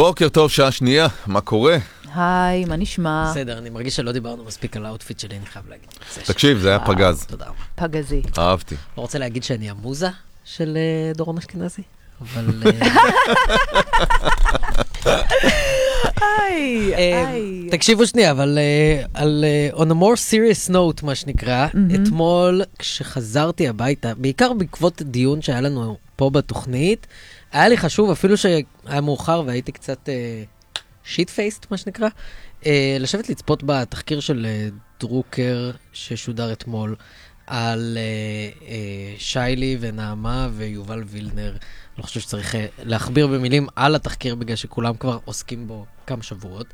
בוקר טוב, שעה שנייה, מה קורה? היי, מה נשמע? בסדר, אני מרגיש שלא דיברנו מספיק על האוטפיט שלי, אני חייב להגיד. תקשיב, זה היה פגז. תודה רבה. פגזי. אהבתי. לא רוצה להגיד שאני המוזה של דורון אשכנזי, אבל... תקשיבו שנייה, אבל on a more serious note, מה שנקרא, אתמול כשחזרתי הביתה, בעיקר בעקבות דיון שהיה לנו פה בתוכנית, היה לי חשוב, אפילו שהיה מאוחר והייתי קצת שיט פייסט, מה שנקרא, לשבת לצפות בתחקיר של דרוקר ששודר אתמול, על שיילי ונעמה ויובל וילנר. אני חושב שצריך להכביר במילים על התחקיר, בגלל שכולם כבר עוסקים בו כמה שבועות.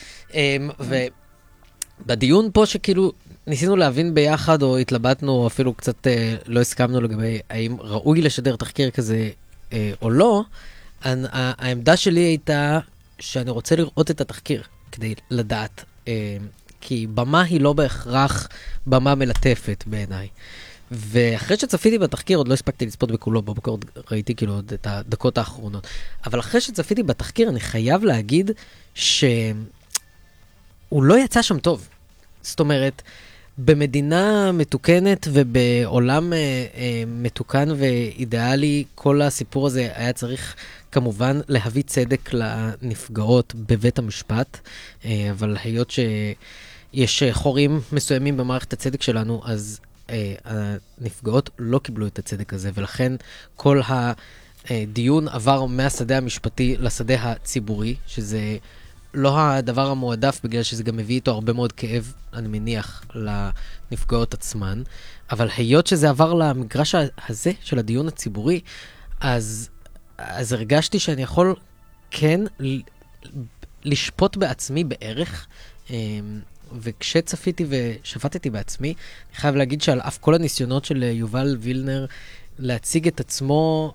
ובדיון פה שכאילו ניסינו להבין ביחד, או התלבטנו, או אפילו קצת לא הסכמנו לגבי האם ראוי לשדר תחקיר כזה או לא, העמדה שלי הייתה שאני רוצה לראות את התחקיר כדי לדעת, כי במה היא לא בהכרח במה מלטפת בעיניי. ואחרי שצפיתי בתחקיר, עוד לא הספקתי לצפות בכולו, בבוקר עוד ראיתי כאילו עוד את הדקות האחרונות, אבל אחרי שצפיתי בתחקיר אני חייב להגיד שהוא לא יצא שם טוב. זאת אומרת, במדינה מתוקנת ובעולם מתוקן ואידיאלי, כל הסיפור הזה היה צריך כמובן להביא צדק לנפגעות בבית המשפט, אבל היות שיש חורים מסוימים במערכת הצדק שלנו, אז הנפגעות לא קיבלו את הצדק הזה, ולכן כל הדיון עבר מהשדה המשפטי לשדה הציבורי, שזה לא הדבר המועדף, בגלל שזה גם מביא איתו הרבה מאוד כאב, אני מניח, לנפגעות עצמן, אבל היות שזה עבר למגרש הזה של הדיון הציבורי, אז הרגשתי שאני יכול כן לשפוט בעצמי בערך, וכשצפיתי ושפטתי בעצמי, אני חייב להגיד שעל אף כל הניסיונות של יובל וילנר להציג את עצמו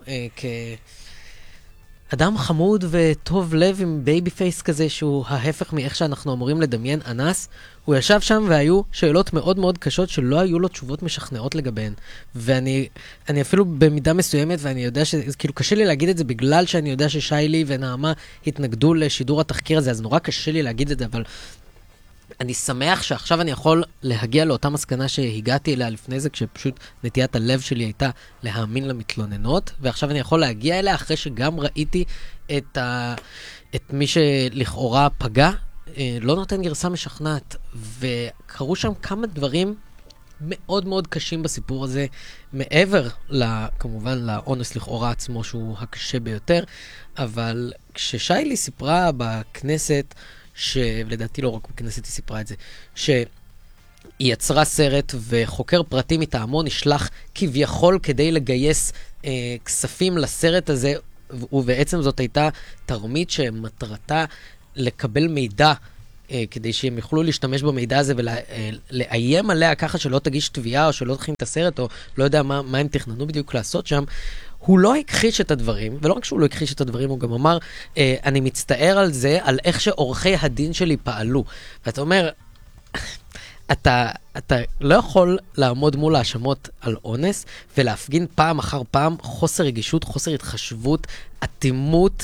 כאדם חמוד וטוב לב עם בייבי פייס כזה, שהוא ההפך מאיך שאנחנו אמורים לדמיין אנס, הוא ישב שם והיו שאלות מאוד מאוד קשות שלא היו לו תשובות משכנעות לגביהן. ואני אפילו במידה מסוימת, ואני יודע שכאילו קשה לי להגיד את זה בגלל שאני יודע ששיילי ונעמה התנגדו לשידור התחקיר הזה, אז נורא קשה לי להגיד את זה, אבל אני שמח שעכשיו אני יכול להגיע לאותה מסקנה שהגעתי אליה לפני זה, כשפשוט נטיית הלב שלי הייתה להאמין למתלוננות, ועכשיו אני יכול להגיע אליה אחרי שגם ראיתי את מי שלכאורה פגע, לא נותן גרסה משכנעת, וקרו שם כמה דברים מאוד מאוד קשים בסיפור הזה, מעבר כמובן לאונס לכאורה עצמו שהוא הקשה ביותר, אבל כששיילי סיפרה בכנסת, שלדעתי לא רק בכנסת היא סיפרה את זה, שהיא יצרה סרט וחוקר פרטי מטעמו נשלח כביכול כדי לגייס כספים לסרט הזה, ובעצם זאת הייתה תרמית שמטרתה לקבל מידע, כדי שהם יוכלו להשתמש במידע הזה ולאיים עליה ככה שלא תגיש תביעה או שלא תכין את הסרט, או לא יודע מה הם תכננו בדיוק לעשות שם. הוא לא הכחיש את הדברים, ולא רק שהוא לא הכחיש את הדברים, הוא גם אמר, אני מצטער על זה, על איך שעורכי הדין שלי פעלו. ואתה אומר, אתה לא יכול לעמוד מול האשמות על אונס, ולהפגין פעם אחר פעם חוסר רגישות, חוסר התחשבות, אטימות,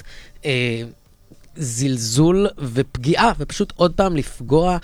זלזול ופגיעה, ופשוט עוד פעם לפגוע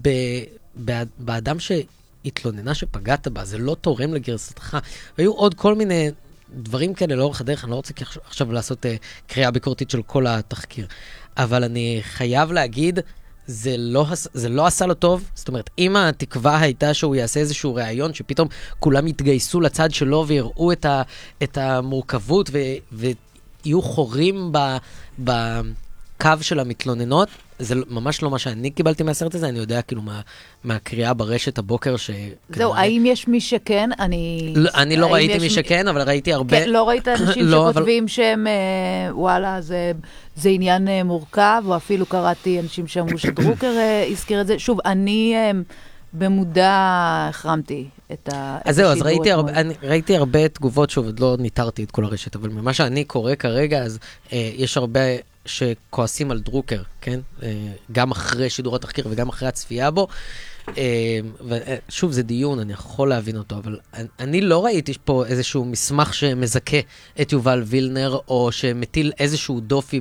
באדם שהתלוננה שפגעת בה. זה לא תורם לגרסתך. והיו עוד כל מיני דברים כאלה לאורך הדרך, אני לא רוצה עכשיו לעשות קריאה ביקורתית של כל התחקיר, אבל אני חייב להגיד, זה לא עשה לו טוב. זאת אומרת, אם התקווה הייתה שהוא יעשה איזשהו ראיון, שפתאום כולם יתגייסו לצד שלו ויראו את המורכבות ויהיו חורים בקו של המתלוננות, זה ממש לא מה שאני קיבלתי מהסרט הזה. אני יודע כאילו מהקריאה ברשת הבוקר זהו, האם יש מי שכן? אני לא ראיתי מי שכן, אבל ראיתי הרבה. לא ראית אנשים שכותבים שהם, וואלה, זה עניין מורכב, או אפילו קראתי אנשים שאמרו שדרוקר הזכיר את זה. שוב, אני במודע החרמתי את השידור. אז זהו, אז ראיתי הרבה תגובות, שוב, עוד לא ניתרתי את כל הרשת, אבל ממה שאני קורא כרגע, אז יש הרבה שכועסים על דרוקר, כן? גם אחרי שידור התחקיר וגם אחרי הצפייה בו. ושוב, זה דיון, אני יכול להבין אותו, אבל אני לא ראיתי פה איזשהו מסמך שמזכה את יובל וילנר, או שמטיל איזשהו דופי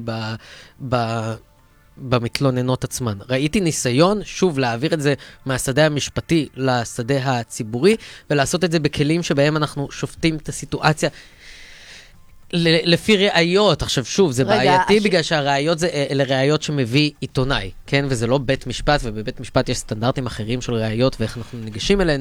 במתלוננות עצמן. ראיתי ניסיון, שוב, להעביר את זה מהשדה המשפטי לשדה הציבורי, ולעשות את זה בכלים שבהם אנחנו שופטים את הסיטואציה לפי ראיות. עכשיו שוב, זה בעייתי בגלל שהראיות אלה ראיות שמביא עיתונאי, כן? וזה לא בית משפט, ובבית משפט יש סטנדרטים אחרים של ראיות ואיך אנחנו ניגשים אליהן,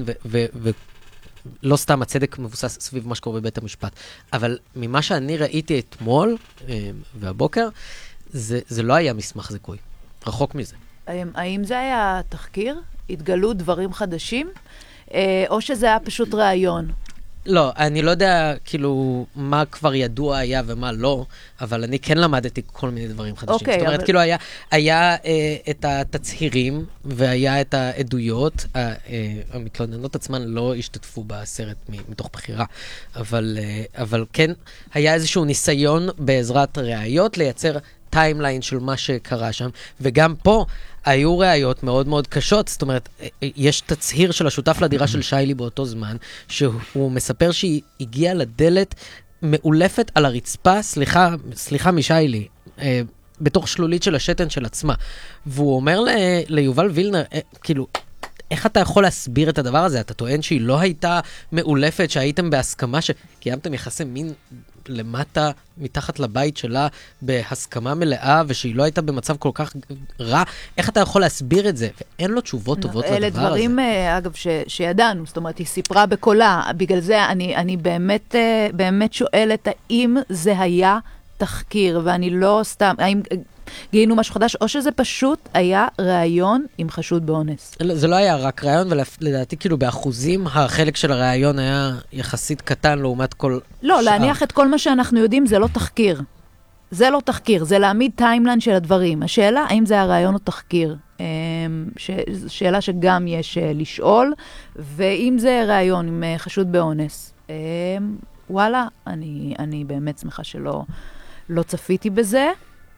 ולא סתם הצדק מבוסס סביב מה שקורה בבית המשפט. אבל ממה שאני ראיתי אתמול והבוקר, זה לא היה מסמך זיכוי. רחוק מזה. האם זה היה תחקיר? התגלו דברים חדשים? או שזה היה פשוט ראיון? לא, אני לא יודע כאילו מה כבר ידוע היה ומה לא, אבל אני כן למדתי כל מיני דברים חדשים. זאת אומרת, כאילו היה את התצהירים והיה את העדויות, המתלוננות עצמן לא השתתפו בסרט מתוך בחירה, אבל כן היה איזשהו ניסיון בעזרת ראיות לייצר טיימליין של מה שקרה שם, וגם פה היו ראיות מאוד מאוד קשות. זאת אומרת, יש תצהיר של השותף לדירה של שיילי באותו זמן, שהוא מספר שהיא הגיעה לדלת מאולפת על הרצפה, סליחה משיילי, בתוך שלולית של השתן של עצמה. והוא אומר ליובל וילנר, כאילו, איך אתה יכול להסביר את הדבר הזה? אתה טוען שהיא לא הייתה מאולפת, שהייתם בהסכמה, שקיימתם יחסי מין למטה, מתחת לבית שלה, בהסכמה מלאה, ושהיא לא הייתה במצב כל כך רע. איך אתה יכול להסביר את זה? ואין לו תשובות טובות לדבר הזה. אלה דברים, אגב, שידענו. זאת אומרת, היא סיפרה בקולה. בגלל זה אני באמת שואלת, האם זה היה תחקיר, ואני לא סתם, האם גילינו משהו חדש, או שזה פשוט היה ראיון עם חשוד באונס. זה לא היה רק ראיון, ולדעתי כאילו באחוזים, החלק של הראיון היה יחסית קטן לעומת כל לא, להניח את כל מה שאנחנו יודעים זה לא תחקיר. זה לא תחקיר, זה להעמיד טיימליין של הדברים. השאלה, האם זה הראיון או תחקיר? שאלה שגם יש לשאול, ואם זה ראיון עם חשוד באונס, וואלה, אני באמת שמחה שלא צפיתי בזה.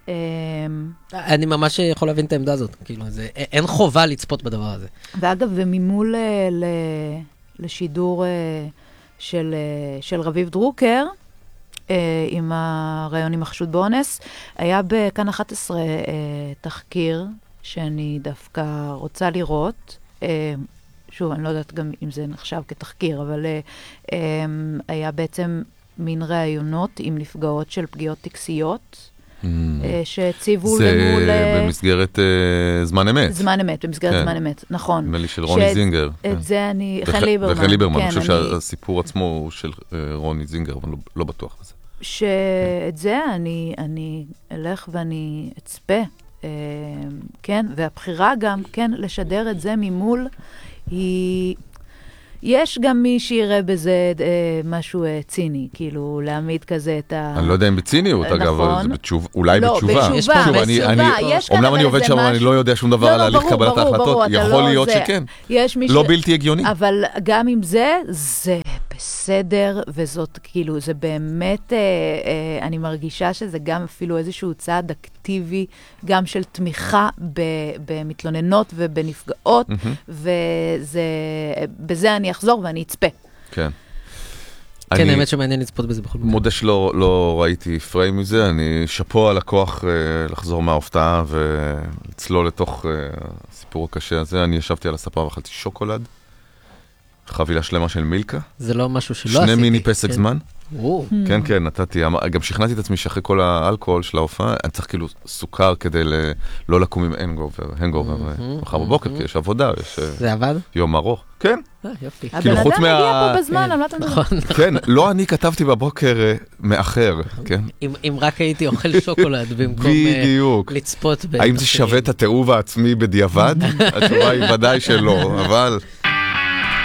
אני ממש יכול להבין את העמדה הזאת. כאילו, אין חובה לצפות בדבר הזה. ואגב, וממול לשידור של רביב דרוקר, עם הרעיון עם החשוד באונס, היה בכאן 11 תחקיר שאני דווקא רוצה לראות. שוב, אני לא יודעת גם אם זה נחשב כתחקיר, אבל היה בעצם מין ראיונות עם נפגעות של פגיעות טקסיות, שהציבו למול... זה במסגרת זמן אמת. זמן אמת, במסגרת זמן אמת, נכון. נדמה לי של רוני זינגר. את זה אני... חן ליברמן. וחן ליברמן, אני חושב שהסיפור עצמו הוא של רוני זינגר, אבל לא בטוח בזה. שאת זה אני אלך ואני אצפה, כן, והבחירה גם, כן, לשדר את זה ממול, היא... יש גם מי שיראה בזה משהו ציני, כאילו להעמיד כזה את ה... אני לא יודע אם בציניות, אגב, אבל זה אולי בתשובה. לא, בתשובה, אומנם אני עובד שם, אני לא יודע שום דבר על הליך קבלת ההחלטות, יכול להיות שכן. לא בלתי הגיוני. אבל גם עם זה בסדר, וזאת כאילו, זה באמת, אני מרגישה שזה גם אפילו איזשהו צעד אקטיבי, גם של תמיכה במתלוננות ובנפגעות, ובזה אני אחזור ואני אצפה. כן. כן, האמת שמעניין לצפות בזה בכל מקרה. מודה שלא ראיתי פריים מזה, אני שפו על הכוח לחזור מההופתעה ולצלול לתוך הסיפור הקשה הזה. אני ישבתי על הספה ואכלתי שוקולד, חבילה שלמה של מילקה. זה לא משהו שלא עשיתי. 2 מיני פסק זמן. כן, כן, נתתי. גם שכנעתי את עצמי שאחרי כל האלכוהול של ההופעה, אני צריך כאילו סוכר כדי לא לקום עם הנגובר מחר בבוקר, כי יש עבודה, יש... זה עבד? יום ארוך. כן. יופי. הבן אדם הגיע פה בזמן, אני לא יודעת מה זה. כן, לא אני כתבתי בבוקר מאחר, כן? אם רק הייתי אוכל שוקולד במקום לצפות... האם זה שווה את התיעוב העצמי בדיעבד? התשובה היא ודאי שלא, אבל...